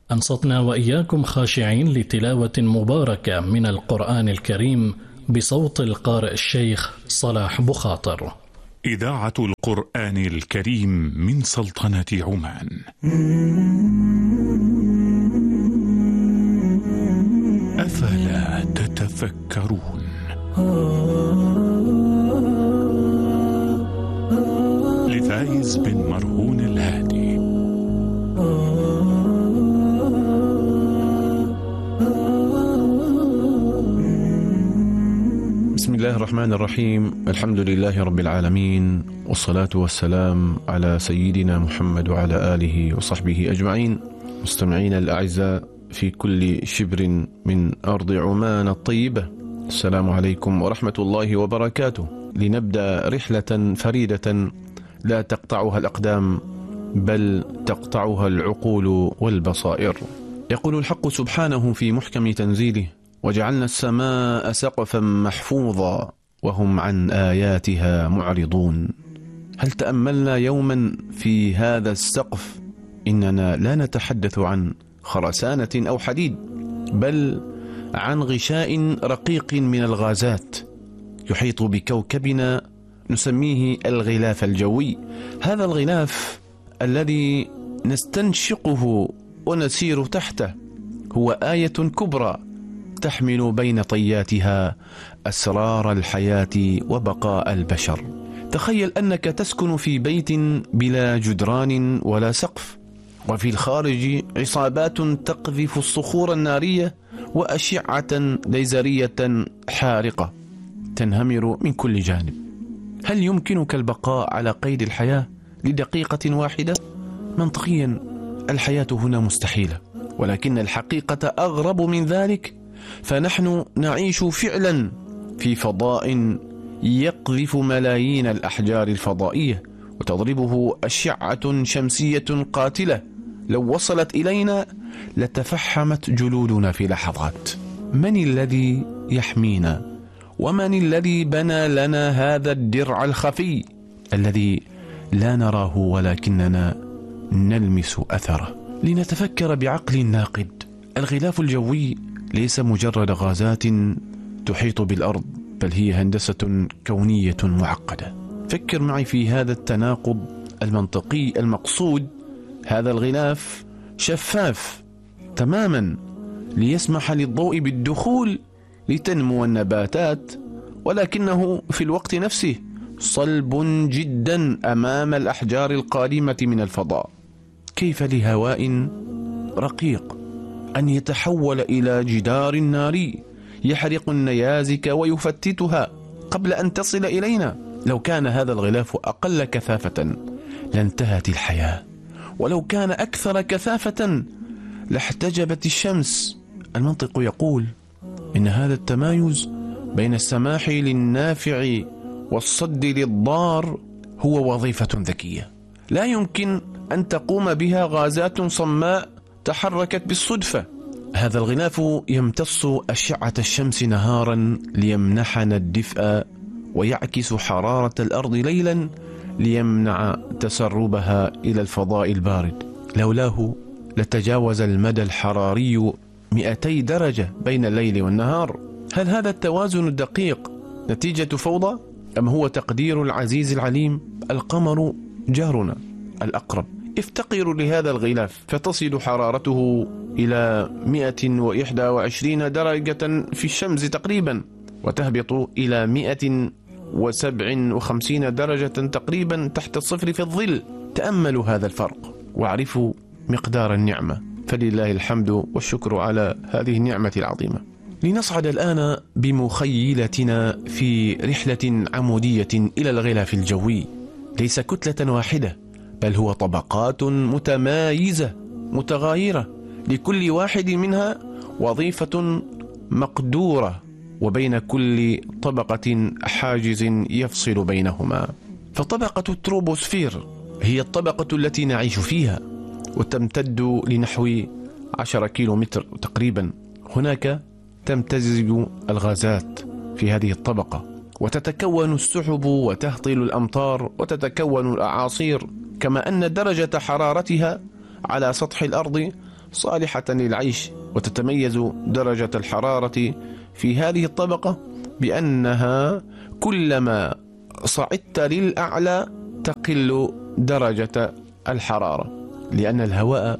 أنصتنا وإياكم خاشعين لتلاوة مباركة من القرآن الكريم بصوت القارئ الشيخ صلاح بخاطر. إذاعة القرآن الكريم من سلطنة عمان. أفلا تتفكرون؟ لفايز بن مرهون الهادي. بسم الله الرحمن الرحيم. الحمد لله رب العالمين، والصلاة والسلام على سيدنا محمد وعلى آله وصحبه أجمعين. مستمعين الأعزاء في كل شبر من أرض عمان الطيبة، السلام عليكم ورحمة الله وبركاته. لنبدأ رحلة فريدة لا تقطعها الأقدام بل تقطعها العقول والبصائر. يقول الحق سبحانه في محكم تنزيله: وجعلنا السماء سقفا محفوظا وهم عن آياتها معرضون. هل تأملنا يوما في هذا السقف؟ إننا لا نتحدث عن خرسانة أو حديد، بل عن غشاء رقيق من الغازات يحيط بكوكبنا، نسميه الغلاف الجوي. هذا الغلاف الذي نستنشقه ونسير تحته هو آية كبرى تحمل بين طياتها أسرار الحياة وبقاء البشر. تخيل أنك تسكن في بيت بلا جدران ولا سقف، وفي الخارج عصابات تقذف الصخور النارية وأشعة ليزرية حارقة تنهمر من كل جانب. هل يمكنك البقاء على قيد الحياة لدقيقة واحدة؟ منطقيا الحياة هنا مستحيلة، ولكن الحقيقة أغرب من ذلك، فنحن نعيش فعلا في فضاء يقذف ملايين الأحجار الفضائية وتضربه أشعة شمسية قاتلة. لو وصلت إلينا لتفحمت جلودنا في لحظات. من الذي يحمينا؟ ومن الذي بنى لنا هذا الدرع الخفي الذي لا نراه ولكننا نلمس أثره؟ لنتفكر بعقل ناقد. الغلاف الجوي ليس مجرد غازات تحيط بالأرض، بل هي هندسة كونية معقدة. فكر معي في هذا التناقض المنطقي المقصود. هذا الغلاف شفاف تماما ليسمح للضوء بالدخول لتنمو النباتات، ولكنه في الوقت نفسه صلب جدا أمام الأحجار القادمة من الفضاء. كيف لهواء رقيق أن يتحول إلى جدار ناري يحرق النيازك ويفتتها قبل أن تصل إلينا؟ لو كان هذا الغلاف أقل كثافة لانتهت الحياة، ولو كان أكثر كثافة لاحتجبت الشمس. المنطق يقول إن هذا التمايز بين السماح للنافع والصد للضار هو وظيفة ذكية لا يمكن أن تقوم بها غازات صماء تحركت بالصدفة. هذا الغلاف يمتص أشعة الشمس نهارا ليمنحنا الدفء، ويعكس حرارة الأرض ليلا ليمنع تسربها إلى الفضاء البارد. لولاه لتجاوز المدى الحراري 200 درجة بين الليل والنهار. هل هذا التوازن الدقيق نتيجة فوضى، أم هو تقدير العزيز العليم؟ القمر جارنا الأقرب افتقر لهذا الغلاف، فتصل حرارته إلى 121 درجة في الشمس تقريبا، وتهبط إلى 157 درجة تقريبا تحت الصفر في الظل. تأملوا هذا الفرق واعرفوا مقدار النعمة، فلله الحمد والشكر على هذه النعمة العظيمة. لنصعد الآن بمخيلتنا في رحلة عمودية إلى الغلاف الجوي. ليس كتلة واحدة، بل هو طبقات متمايزة متغايرة، لكل واحد منها وظيفة مقدورة، وبين كل طبقة حاجز يفصل بينهما. فطبقة التروبوسفير هي الطبقة التي نعيش فيها، وتمتد لنحو 10 كيلومتر تقريبا. هناك تمتزج الغازات في هذه الطبقة، وتتكون السحب وتهطل الأمطار وتتكون الأعاصير، كما أن درجة حرارتها على سطح الأرض صالحة للعيش، وتتميز درجة الحرارة في هذه الطبقة بأنها كلما صعدت للأعلى تقل درجة الحرارة، لأن الهواء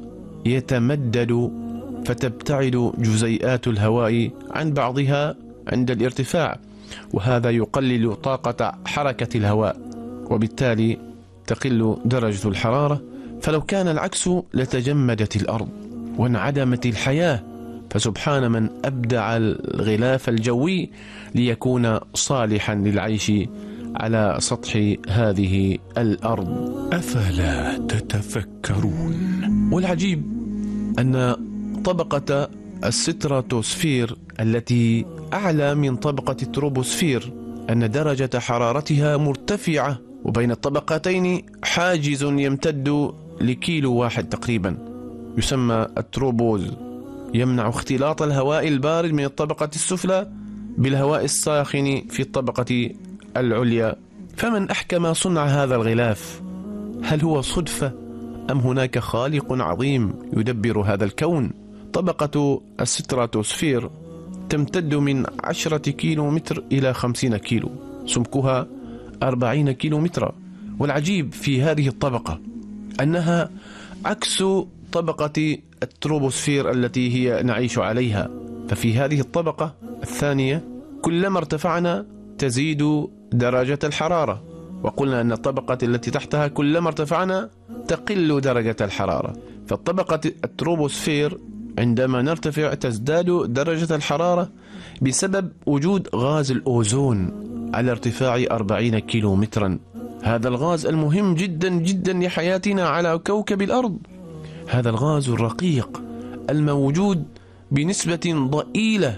يتمدد فتبتعد جزيئات الهواء عن بعضها عند الارتفاع، وهذا يقلل طاقة حركة الهواء، وبالتالي تقل درجة الحرارة. فلو كان العكس لتجمدت الأرض وانعدمت الحياة، فسبحان من أبدع الغلاف الجوي ليكون صالحا للعيش على سطح هذه الأرض. أفلا تتفكرون؟ والعجيب أن طبقة الستراتوسفير التي أعلى من طبقة التروبوسفير أن درجة حرارتها مرتفعة، وبين الطبقتين حاجز يمتد لكيلو واحد تقريبا يسمى التروبوز، يمنع اختلاط الهواء البارد من الطبقة السفلى بالهواء الساخن في الطبقة العليا. فمن أحكم صنع هذا الغلاف؟ هل هو صدفة أم هناك خالق عظيم يدبر هذا الكون؟ طبقة الستراتوسفير تمتد من 10 كيلو متر إلى 50 كيلو، سمكها 40 كيلو مترا. والعجيب في هذه الطبقة أنها عكس طبقة التروبوسفير التي هي نعيش عليها. ففي هذه الطبقة الثانية كلما ارتفعنا تزيد درجة الحرارة، وقلنا أن الطبقة التي تحتها كلما ارتفعنا تقل درجة الحرارة. فالطبقة التروبوسفير عندما نرتفع تزداد درجة الحرارة بسبب وجود غاز الأوزون على ارتفاع 40 كيلو مترا. هذا الغاز المهم جدا جدا لحياتنا على كوكب الأرض، هذا الغاز الرقيق الموجود بنسبة ضئيلة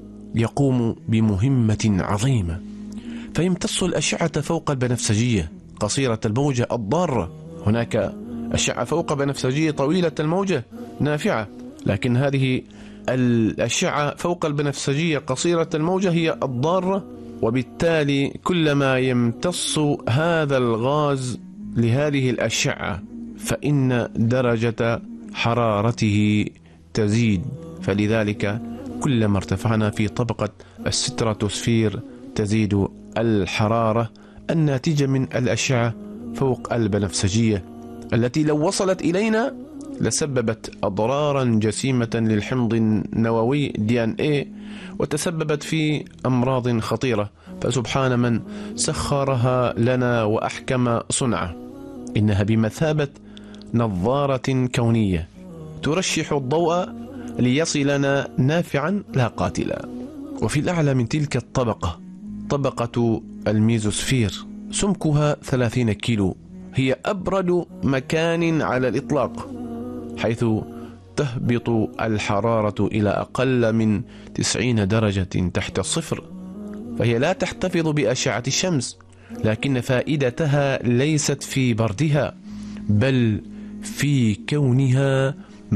يقوم بمهمة عظيمة، فيمتص الأشعة فوق البنفسجية قصيرة الموجة الضارة. هناك أشعة فوق بنفسجية طويلة الموجة نافعة، لكن هذه الأشعة فوق البنفسجية قصيرة الموجة هي الضارة، وبالتالي كلما يمتص هذا الغاز لهذه الأشعة فإن درجة حرارته تزيد. فلذلك كلما ارتفعنا في طبقة الستراتوسفير تزيد الحرارة الناتجة من الأشعة فوق البنفسجية، التي لو وصلت إلينا لسببت أضرارا جسيمة للحمض النووي DNA، وتسببت في أمراض خطيرة. فسبحان من سخرها لنا وأحكم صنعه. إنها بمثابة نظارة كونية ترشح الضوء ليصلنا نافعا لا قاتلا. وفي الأعلى من تلك الطبقة طبقة الميزوسفير، سمكها 30 كيلو، هي أبرد مكان على الإطلاق، حيث تهبط الحرارة إلى أقل من 90 درجة تحت الصفر. فهي لا تحتفظ بأشعة الشمس، لكن فائدتها ليست في بردها بل في كونها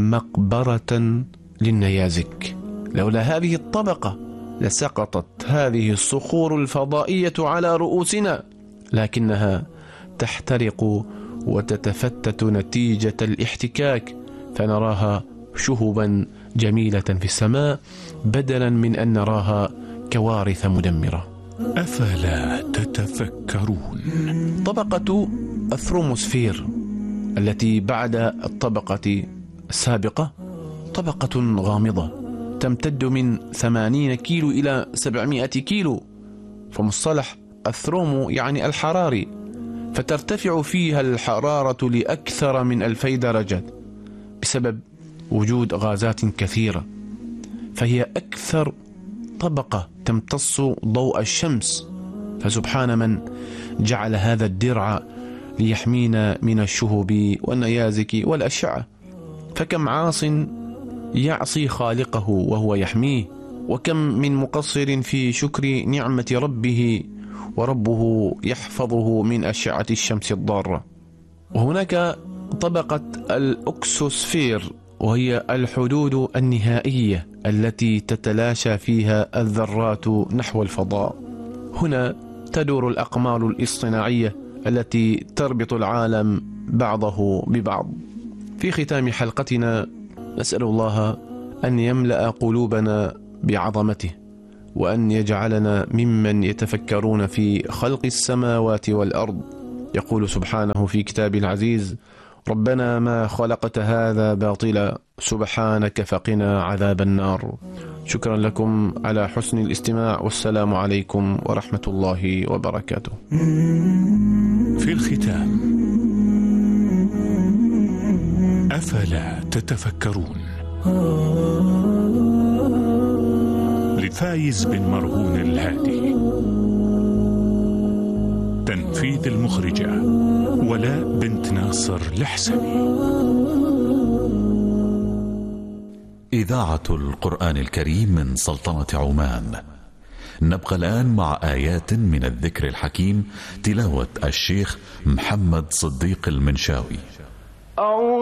مقبرة للنيازك. لولا هذه الطبقة لسقطت هذه الصخور الفضائية على رؤوسنا، لكنها تحترق وتتفتت نتيجة الاحتكاك، فنراها شهبا جميلة في السماء بدلا من أن نراها كوارث مدمرة. أفلا تتفكرون؟ طبقة الثروموسفير التي بعد الطبقة السابقة طبقة غامضة تمتد من 80 كيلو إلى 700 كيلو، فمصطلح الثرومو يعني الحراري، فترتفع فيها الحرارة لأكثر من 2000 درجة بسبب وجود غازات كثيرة. فهي أكثر طبقة تمتص ضوء الشمس. فسبحان من جعل هذا الدرع ليحمينا من الشهب والنيازك والأشعة. فكم عاص يعصي خالقه وهو يحميه، وكم من مقصر في شكر نعمة ربه وربه يحفظه من أشعة الشمس الضارة. وهناك طبقة الأكسوسفير، وهي الحدود النهائية التي تتلاشى فيها الذرات نحو الفضاء. هنا تدور الأقمار الاصطناعية التي تربط العالم بعضه ببعض. في ختام حلقتنا نسأل الله أن يملأ قلوبنا بعظمته، وأن يجعلنا ممن يتفكرون في خلق السماوات والأرض. يقول سبحانه في كتابه العزيز: ربنا ما خلقت هذا باطلا سبحانك فقنا عذاب النار. شكرا لكم على حسن الاستماع، والسلام عليكم ورحمة الله وبركاته. في الختام، أفلا تتفكرون؟ لفايز بن مرهون الهادي. تنفيذ المخرجة ولاء بنت ناصر الحسني. إذاعة القرآن الكريم من سلطنة عمان. نبقى الآن مع آيات من الذكر الحكيم، تلاوة الشيخ محمد صديق المنشاوي.